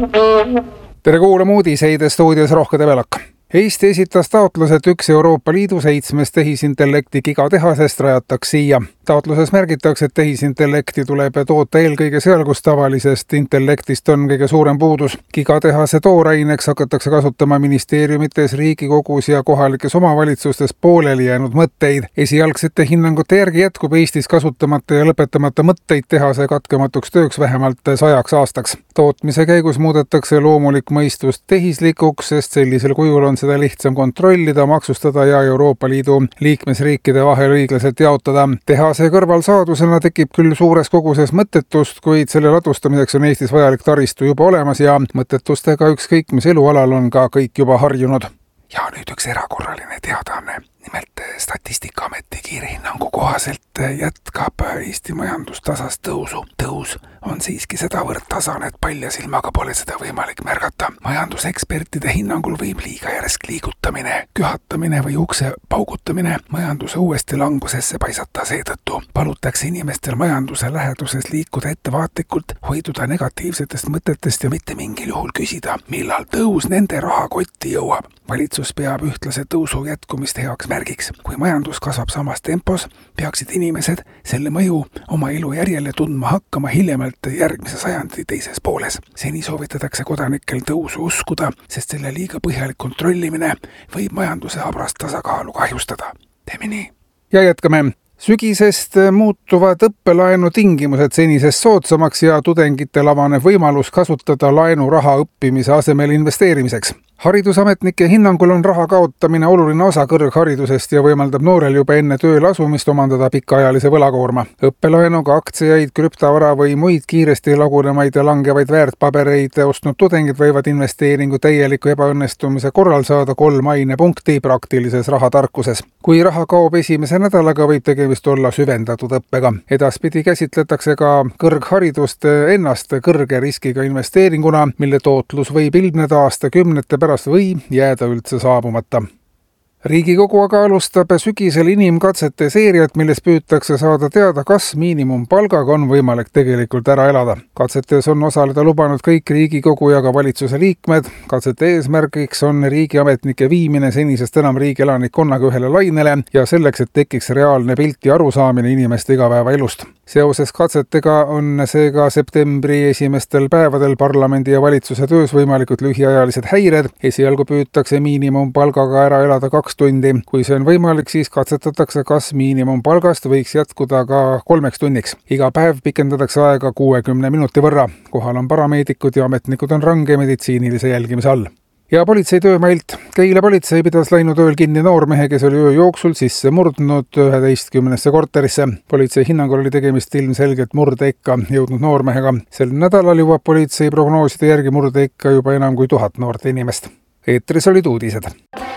Tere kuulama uudiseid, stuudios Rohke Debelak. Eesti esitas taotlus, et üks Euroopa Liidu 7 tehisintellekti gigatehasest rajataks siia. Taotluses märgitakse, et tehisintellekti tuleb toota eelkõige seal, kus tavalisest intellektist on kõige suurem puudus. Gigatehase tooraineks hakatakse kasutama ministeeriumites, Riigikogus ja kohalikes omavalitsustes pooleli jäänud mõtteid. Esialgsete hinnangute järgi jätkub Eestis kasutamata ja lõpetamata mõtteid tehase katkematuks tööks vähemalt 100 aastaks. Tootmise käigus muudetakse loomulik mõistus tehislikuks, sest sellisel kujul on seda lihtsam kontrollida, maksustada ja Euroopa Liidu liikmesriikide vahel õiglaselt jaotada. Tehase kõrvalsaadusena tekib küll suures koguses mõttetust, kuid selle ladustamiseks on Eestis vajalik taristu juba olemas ja mõttetustega ükskõik mis elualal on ka kõik juba harjunud. Ja nüüd üks erakorraline teadaanne. Nimelt Statistikaameti kiirhinnangu kohaselt jätkab Eesti majandus tasast tõusu. Tõus on siiski sedavõrd tasane, et palja silmaga pole seda võimalik märgata. Majandusekspertide hinnangul võib liiga järsk liigutamine, kühatamine või ukse paugutamine majanduse uuesti langusesse paisata. Seetõttu palutakse inimestel majanduse läheduses liikuda ettevaatlikult, hoiduda negatiivsetest mõtetest ja mitte mingil juhul küsida, millal tõus nende rahakotti jõuab. Valitsus peab ühtlase tõusu jätkumist heaks märgiks. Kui majandus kasvab samas tempos, peaksid inimesed selle mõju oma elu järjele tundma hakkama hiljemalt järgmise sajandi teises pooles. Seni soovitatakse kodanikel tõusu uskuda, sest selle liiga põhjalik kontrollimine võib majanduse habrast tasakaalu kahjustada. Teeme nii. Ja jätkame. Sügisest muutuvad õppelaenu tingimused senisest soodsamaks ja tudengitel avaneb võimalus kasutada laenuraha õppimise asemel investeerimiseks. Haridusametnike hinnangul on raha kaotamine oluline osa kõrgharidusest ja võimaldab noorel juba enne tööle asumist omandada pikaajalise võlakoorma. Õppelaenuga aktsiaid, krüptovara või muid kiiresti lagunemaid ja langevaid väärtpabereid ostnud tudengid võivad investeeringu täieliku ebaõnnestumise korral saada 3 ainepunkti praktilises rahatarkuses. Kui raha kaob esimese nädalaga, võib tegemist olla süvendatud õppega. Edaspidi käsitletakse ka kõrgharidust ennast kõrge riskiga investeeringuna, mille tootlus võib ilmneda aastakümnete pärast või jääda üldse saabumata. Riigikogu aga alustab sügisel inimkatsete seeriat, milles püütakse saada teada, kas miinimumpalgaga on võimalik tegelikult ära elada. Katsetes on osaleda lubanud kõik Riigikogu ja ka valitsuse liikmed. Katsete eesmärgiks on riigiametnike viimine senisest enam riigi elanikkonnaga ühele lainele ja selleks, et tekiks reaalne pilt ja arusaamine inimeste igapäevaelust. Seoses katsetega on seega septembri esimestel päevadel parlamendi ja valitsuse töös võimalikud lühiajalised häired. Esialgu püütakse miinimumpalgaga ära elada 2 tundi. Kui see on võimalik, siis katsetatakse, kas miinimumpalgast võiks jätkuda ka 3 tunniks. Iga päev pikendatakse aega 60 minuti võrra. Kohal on parameedikud ja ametnikud on range meditsiinilise jälgimise all. Ja politsei töömailt. Keila politsei pidas läinud ööl kinni noormehe, kes oli öö jooksul sisse murdnud 11 korterisse. Politsei hinnangul oli tegemist ilmselgelt murdeikka jõudnud noormehega. Sel nädalal jõuab politsei prognooside järgi murdeikka juba enam kui 1000 noort inimest. Eetris olid uudised.